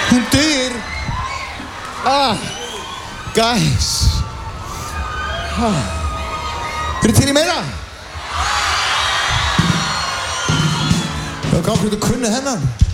Hún dugir. Guys. Eru til í meira? Já, hvað hvernig kunni hennan?